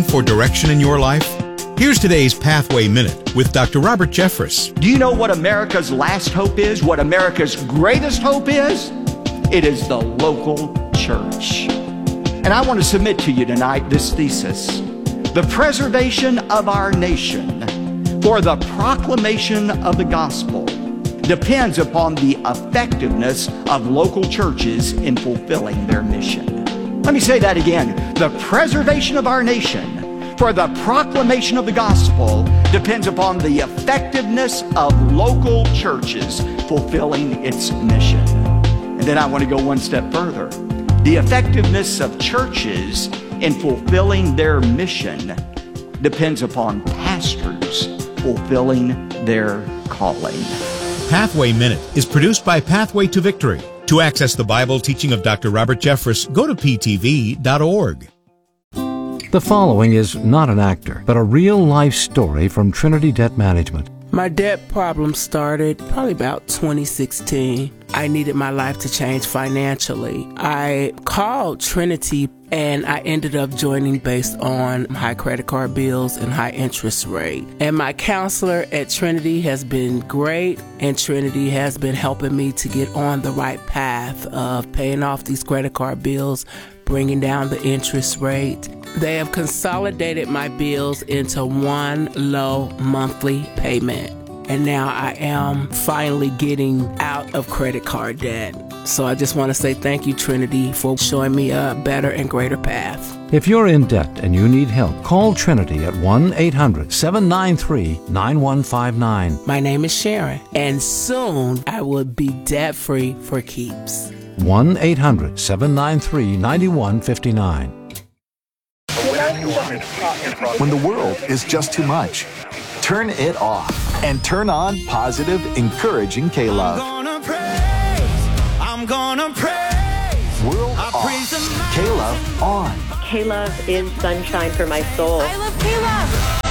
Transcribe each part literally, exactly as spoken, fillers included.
looking for direction in your life? Here's today's Pathway Minute with Doctor Robert Jeffress. Do you know what America's last hope is? What America's greatest hope is? It is the local church. And I want to submit to you tonight this thesis. The preservation of our nation for the proclamation of the gospel depends upon the effectiveness of local churches in fulfilling their mission. Let me say that again. The preservation of our nation for the proclamation of the gospel depends upon the effectiveness of local churches fulfilling its mission. And then I want to go one step further. The effectiveness of churches in fulfilling their mission depends upon pastors fulfilling their calling. Pathway Minute is produced by Pathway to Victory. To access the Bible teaching of Doctor Robert Jeffress, go to p t v dot org. The following is not an actor, but a real-life story from Trinity Debt Management. My debt problem started probably about twenty sixteen. I needed my life to change financially. I called Trinity and I ended up joining based on high credit card bills and high interest rate. And my counselor at Trinity has been great, and Trinity has been helping me to get on the right path of paying off these credit card bills, bringing down the interest rate. They have consolidated my bills into one low monthly payment. And now I am finally getting out of credit card debt. So I just want to say thank you, Trinity, for showing me a better and greater path. If you're in debt and you need help, call Trinity at one eight hundred seven nine three nine one five nine. My name is Sharon, and soon I will be debt-free for keeps. one eight hundred seven nine three nine one five nine. When the world is just too much, turn it off and turn on positive, encouraging K-Love. I'm gonna praise, I'm gonna praise. World I off, praise the K-Love on. K-Love is sunshine for my soul. I love K-Love.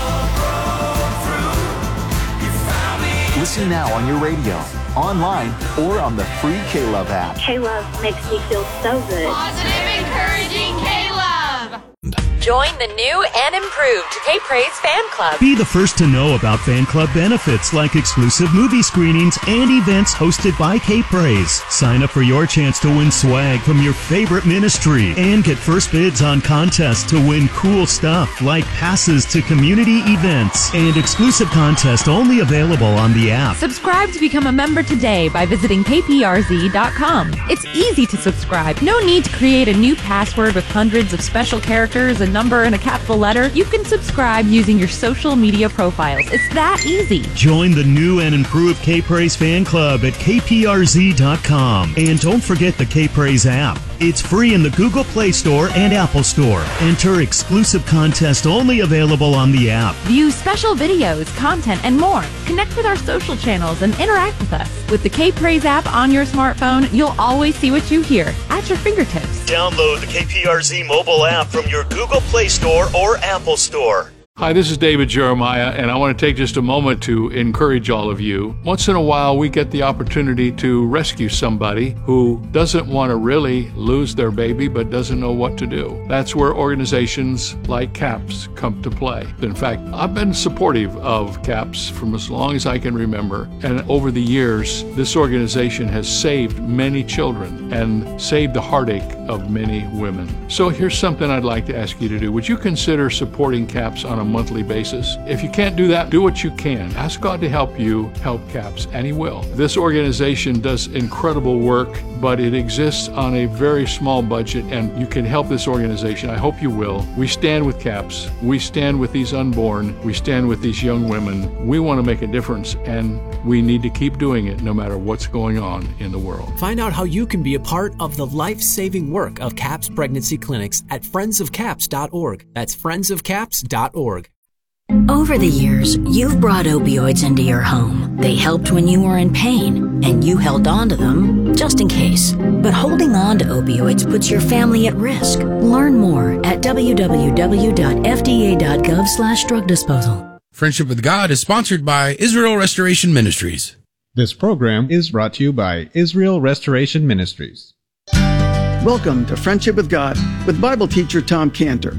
Listen now on your radio, online, or on the free K-Love app. K-Love makes me feel so good. Positive, encouraging K-Love. Join the new and improved K-Praise Fan Club. Be the first to know about fan club benefits like exclusive movie screenings and events hosted by K-Praise. Sign up for your chance to win swag from your favorite ministry and get first bids on contests to win cool stuff like passes to community events and exclusive contests only available on the app. Subscribe to become a member today by visiting k p r z dot com. It's easy to subscribe. No need to create a new password with hundreds of special characters and number and a capital letter. You can subscribe using your social media profiles. It's that easy. Join the new and improved K-Praise Fan Club at k p r z dot com. And don't forget the K-Praise app. It's free in the Google Play Store and Apple Store. Enter exclusive contest only available on the app. View special videos, content, and more. Connect with our social channels and interact with us. With the K-Praise app on your smartphone, you'll always see what you hear at your fingertips. Download the K P R Z mobile app from your Google Play Store or Apple Store. Hi, this is David Jeremiah, and I want to take just a moment to encourage all of you. Once in a while, we get the opportunity to rescue somebody who doesn't want to really lose their baby but doesn't know what to do. That's where organizations like CAPS come to play. In fact, I've been supportive of CAPS from as long as I can remember, and over the years, this organization has saved many children and saved the heartache of many women. So here's something I'd like to ask you to do. Would you consider supporting CAPS on a monthly basis? If you can't do that, do what you can. Ask God to help you help CAPS, and He will. This organization does incredible work, but it exists on a very small budget, and you can help this organization. I hope you will. We stand with CAPS. We stand with these unborn. We stand with these young women. We want to make a difference, and we need to keep doing it no matter what's going on in the world. Find out how you can be a part of the life-saving work of CAPS pregnancy clinics at friends of caps dot org. That's friends of caps dot org. Over the years, you've brought opioids into your home. They helped when you were in pain, and you held on to them just in case. But holding on to opioids puts your family at risk. Learn more at w w w dot f d a dot gov slash drug disposal. Friendship with God is sponsored by Israel Restoration Ministries. This program is brought to you by Israel Restoration Ministries. Welcome to Friendship with God with Bible teacher Tom Cantor.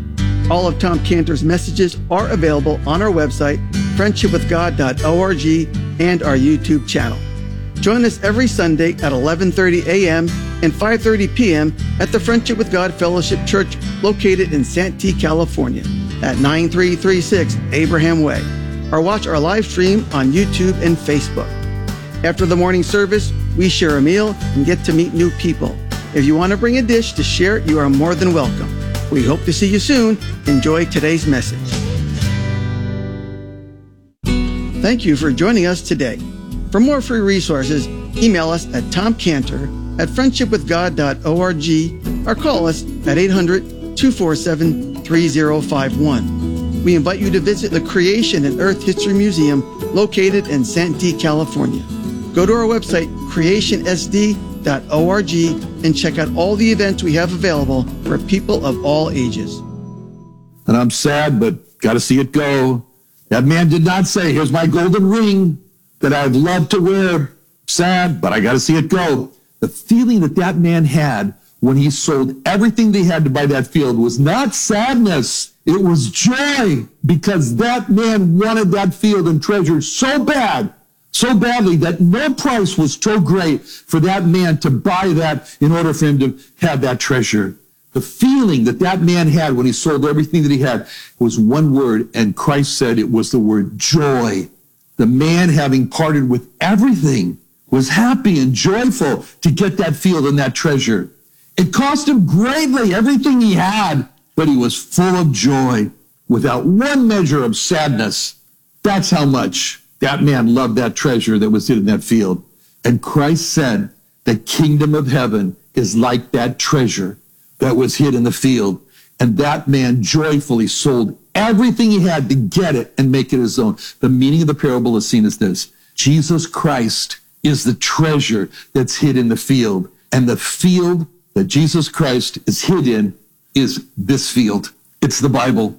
All of Tom Cantor's messages are available on our website, friendship with god dot org, and our YouTube channel. Join us every Sunday at eleven thirty a.m. and five thirty p.m. at the Friendship with God Fellowship Church located in Santee, California at nine three three six Abraham Way, or watch our live stream on YouTube and Facebook. After the morning service, we share a meal and get to meet new people. If you want to bring a dish to share, you are more than welcome. We hope to see you soon. Enjoy today's message. Thank you for joining us today. For more free resources, email us at tomcantor at friendship with god dot org or call us at eight hundred, two four seven, three zero five one. We invite you to visit the Creation and Earth History Museum located in Santee, California. Go to our website, creation s d dot org, and check out all the events we have available for people of all ages. And I'm sad, but got to see it go. That man did not say, here's my golden ring that I'd love to wear. Sad, but I got to see it go. The feeling that that man had when he sold everything they had to buy that field was not sadness. It was joy, because that man wanted that field and treasure so bad, so badly, that no price was so great for that man to buy that in order for him to have that treasure. The feeling that that man had when he sold everything that he had was one word, and Christ said it was the word joy. The man, having parted with everything, was happy and joyful to get that field and that treasure. It cost him greatly, everything he had, but he was full of joy, without one measure of sadness. That's how much that man loved that treasure that was hid in that field. And Christ said, the kingdom of heaven is like that treasure that was hid in the field. And that man joyfully sold everything he had to get it and make it his own. The meaning of the parable is seen as this: Jesus Christ is the treasure that's hid in the field. And the field that Jesus Christ is hid in is this field. It's the Bible.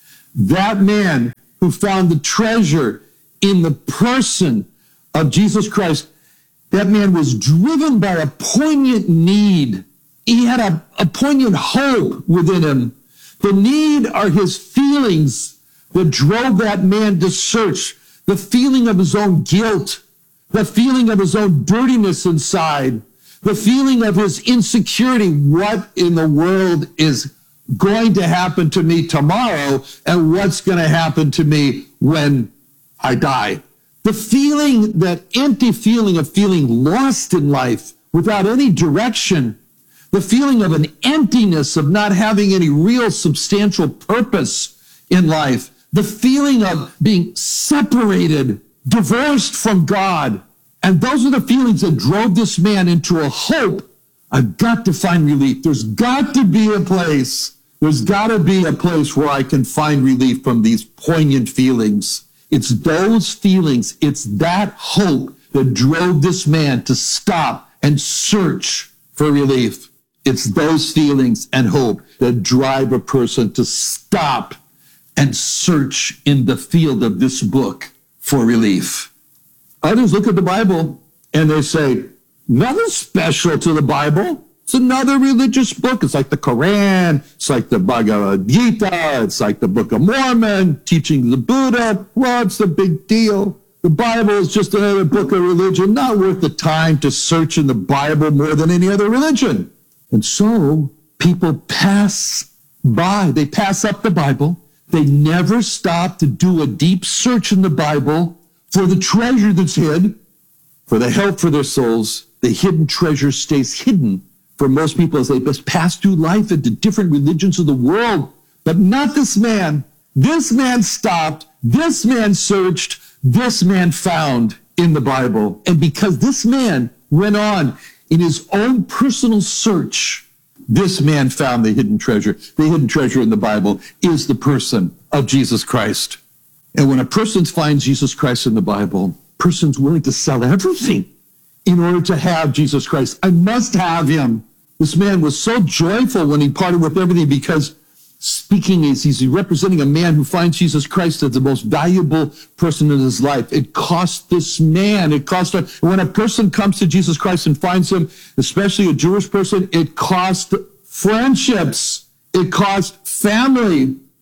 That man who found the treasure in the person of Jesus Christ, that man was driven by a poignant need. He had a, a poignant hope within him. The need are his feelings that drove that man to search. The feeling of his own guilt, the feeling of his own dirtiness inside, the feeling of his insecurity. What in the world is going to happen to me tomorrow, and what's going to happen to me when I die? The feeling, that empty feeling of feeling lost in life without any direction. The feeling of an emptiness, of not having any real substantial purpose in life. The feeling of being separated, divorced from God. And those are the feelings that drove this man into a hope. I've got to find relief. There's got to be a place. There's got to be a place where I can find relief from these poignant feelings. It's those feelings, it's that hope that drove this man to stop and search for relief. It's those feelings and hope that drive a person to stop and search in the field of this book for relief. Others look at the Bible and they say, nothing special to the Bible. It's another religious book. It's like the Quran. It's like the Bhagavad Gita. It's like the Book of Mormon, teaching the Buddha. What's the big deal? The Bible is just another book of religion, not worth the time to search in the Bible more than any other religion. And so people pass by. They pass up the Bible. They never stop to do a deep search in the Bible for the treasure that's hid, for the help for their souls. The hidden treasure stays hidden for most people as they just pass through life into different religions of the world. But not this man. This man stopped. This man searched. This man found in the Bible. And because this man went on in his own personal search, this man found the hidden treasure. The hidden treasure in the Bible is the person of Jesus Christ. And when a person finds Jesus Christ in the Bible, a person's willing to sell everything in order to have Jesus Christ. I must have him. This man was so joyful when he parted with everything, because speaking is he's representing a man who finds Jesus Christ as the most valuable person in his life. It cost this man, it cost her. When a person comes to Jesus Christ and finds him, especially a Jewish person, it cost friendships. It cost family.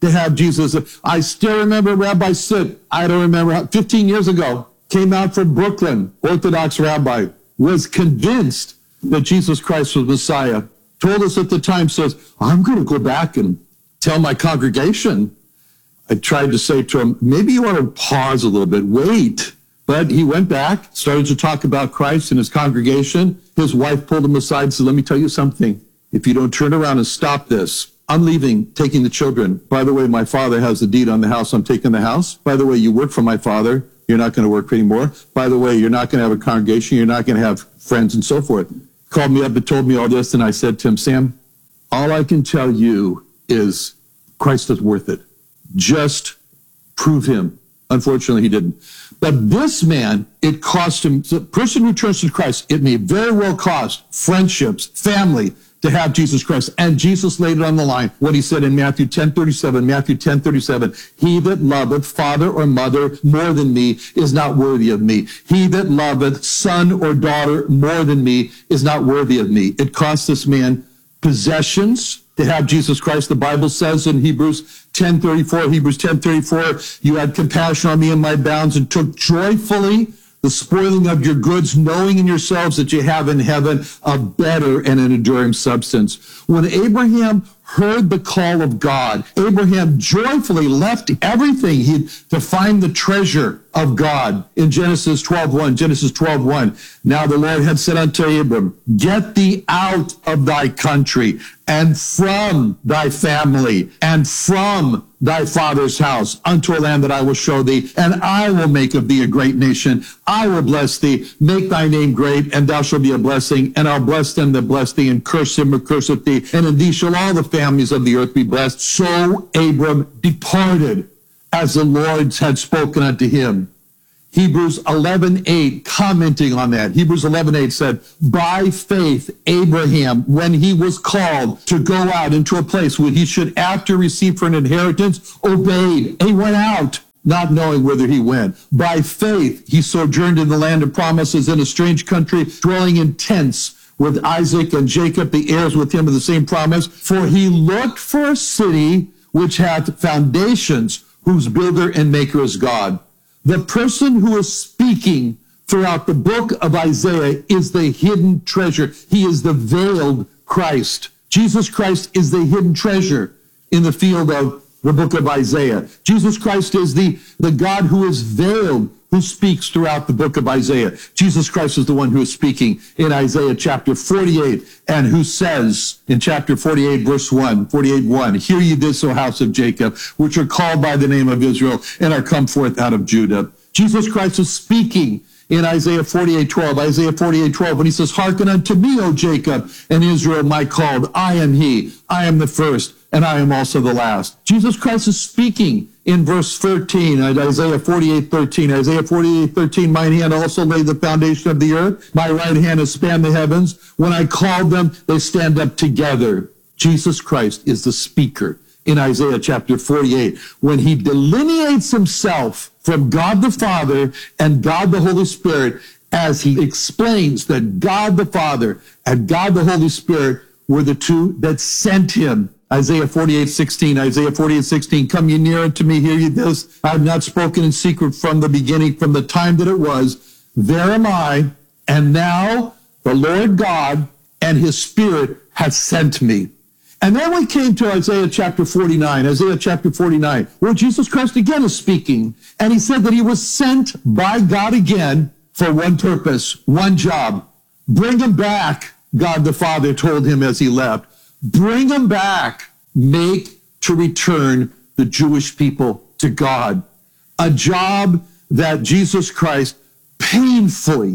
to have Jesus. I still remember Rabbi Sitt, I don't remember, how, fifteen years ago, came out from Brooklyn, Orthodox rabbi, was convinced that Jesus Christ was Messiah. Told us at the time, says, I'm going to go back and tell my congregation. I tried to say to him, maybe you want to pause a little bit, wait. But he went back, started to talk about Christ in his congregation. His wife pulled him aside and said, let me tell you something. If you don't turn around and stop this, I'm leaving, taking the children. By the way, my father has the deed on the house. I'm taking the house. By the way, you work for my father. You're not going to work anymore. By the way, you're not going to have a congregation. You're not going to have friends and so forth. Called me up and told me all this. And I said to him, Sam, all I can tell you is Christ is worth it. Just prove him. Unfortunately, he didn't. But this man, it cost him, the person who turns to Christ, it may very well cost friendships, family, to have Jesus Christ. And Jesus laid it on the line. What he said in Matthew ten thirty-seven, Matthew ten thirty-seven, he that loveth father or mother more than me is not worthy of me. He that loveth son or daughter more than me is not worthy of me. It cost this man possessions to have Jesus Christ. The Bible says in Hebrews ten thirty-four, Hebrews ten thirty-four, you had compassion on me in my bounds and took joyfully the spoiling of your goods, knowing in yourselves that you have in heaven a better and an enduring substance. When Abraham heard the call of God, Abraham joyfully left everything he, to find the treasure of God in Genesis twelve one. Genesis twelve one. Now the Lord had said unto Abram, get thee out of thy country and from thy family and from thy father's house unto a land that I will show thee, and I will make of thee a great nation. I will bless thee, make thy name great, and thou shalt be a blessing. And I'll bless them that bless thee, and curse him that curseth thee. And in thee shall all the families of the earth be blessed. So Abram departed as the Lord had spoken unto him. Hebrews eleven eight, commenting on that, Hebrews eleven eight said, by faith, Abraham, when he was called to go out into a place where he should after receive for an inheritance, obeyed. He went out, not knowing whither he went. By faith, he sojourned in the land of promises in a strange country, dwelling in tents with Isaac and Jacob, the heirs with him of the same promise. For he looked for a city which hath foundations, whose builder and maker is God. The person who is speaking throughout the book of Isaiah is the hidden treasure. He is the veiled Christ. Jesus Christ is the hidden treasure in the field of the book of Isaiah. Jesus Christ is the, the God who is veiled, who speaks throughout the book of Isaiah. Jesus Christ is the one who is speaking in Isaiah chapter forty-eight, and who says in chapter forty-eight, verse one, forty-eight one, hear ye this, O house of Jacob, which are called by the name of Israel, and are come forth out of Judah. Jesus Christ is speaking in Isaiah forty-eight twelve, Isaiah forty-eight twelve, when he says, hearken unto me, O Jacob, and Israel my called. I am he, I am the first, and I am also the last. Jesus Christ is speaking in verse thirteen, Isaiah forty-eight thirteen, Isaiah forty-eight thirteen, mine hand also laid the foundation of the earth. My right hand has spanned the heavens. When I called them, they stand up together. Jesus Christ is the speaker in Isaiah chapter forty-eight, when he delineates himself from God the Father and God the Holy Spirit, as he explains that God the Father and God the Holy Spirit were the two that sent him. Isaiah forty-eight sixteen, Isaiah forty-eight sixteen, come ye near unto me, hear ye this. I have not spoken in secret from the beginning, from the time that it was. There am I, and now the Lord God and his Spirit hath sent me. And then we came to Isaiah chapter forty-nine, Isaiah chapter forty-nine, where Jesus Christ again is speaking. And he said that he was sent by God again for one purpose, one job. Bring him back, God the Father told him as he left. Bring them back. Make to return the Jewish people to God. A job that Jesus Christ painfully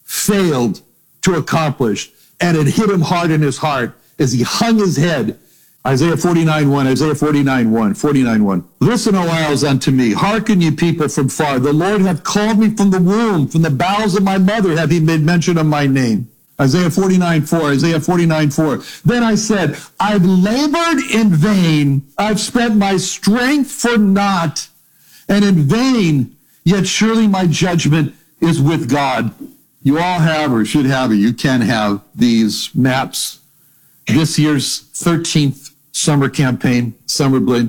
failed to accomplish. And it hit him hard in his heart as he hung his head. Isaiah forty-nine one, Isaiah forty-nine one, forty-nine one. Listen, O isles, unto me. Hearken, ye people from far. The Lord hath called me from the womb. From the bowels of my mother hath he made mention of my name. Isaiah forty-nine four, Isaiah forty-nine four. Then I said, I've labored in vain. I've spent my strength for naught, and in vain, yet surely my judgment is with God. You all have, or should have, or you can have these maps. This year's thirteenth summer campaign, Summer Blitz,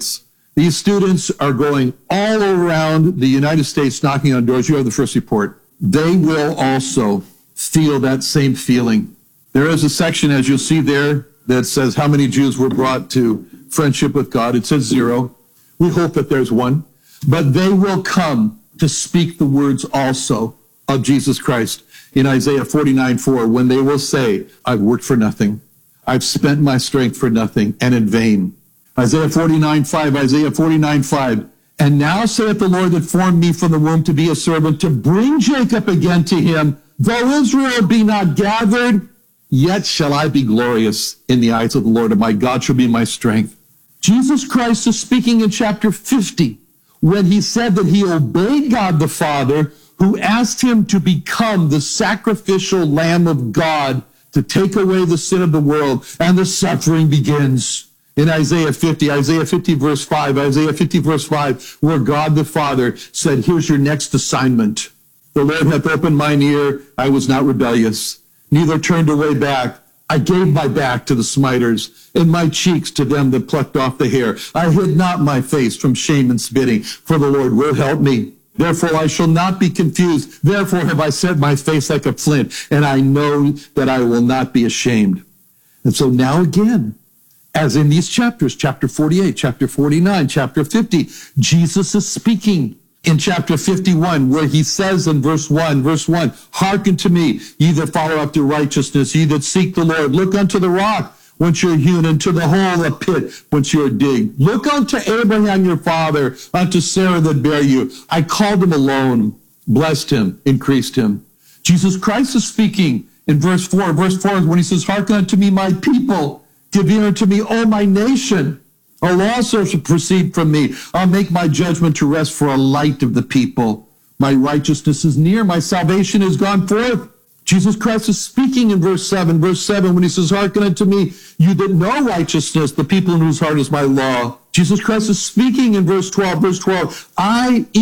These students are going all around the United States knocking on doors. You have the first report. They will also feel that same feeling. There is a section, as you'll see there, that says how many Jews were brought to friendship with God. It says zero. We hope that there's one. But they will come to speak the words also of Jesus Christ. In Isaiah forty-nine four, when they will say, I've worked for nothing. I've spent my strength for nothing and in vain. Isaiah forty-nine five, Isaiah forty-nine five. And now saith the Lord that formed me from the womb to be a servant, to bring Jacob again to him. Though Israel be not gathered, yet shall I be glorious in the eyes of the Lord, and my God shall be my strength. Jesus Christ is speaking in chapter fifty when he said that he obeyed God the Father, who asked him to become the sacrificial Lamb of God to take away the sin of the world, and the suffering begins. In Isaiah fifty, Isaiah fifty verse five, Isaiah fifty verse five, where God the Father said, here's your next assignment. The Lord hath opened mine ear, I was not rebellious, neither turned away back. I gave my back to the smiters, and my cheeks to them that plucked off the hair. I hid not my face from shame and spitting, for the Lord will help me. Therefore I shall not be confused. Therefore have I set my face like a flint, and I know that I will not be ashamed. And so now again, as in these chapters, chapter forty-eight, chapter forty-nine, chapter fifty, Jesus is speaking in chapter fifty-one, where he says in verse one, verse one, hearken to me, ye that follow after righteousness, ye that seek the Lord. Look unto the rock whence you're hewn, and to the hole a pit whence you're digged. Look unto Abraham your father, unto Sarah that bare you. I called him alone, blessed him, increased him. Jesus Christ is speaking in verse four. Verse four is when he says, hearken unto me, my people. Give ear unto me, O my nation. A law shall proceed from me. I'll make my judgment to rest for a light of the people. My righteousness is near. My salvation is gone forth. Jesus Christ is speaking in verse seven. Verse seven, when he says, hearken unto me, you that know righteousness, the people in whose heart is my law. Jesus Christ is speaking in verse twelve. Verse twelve, I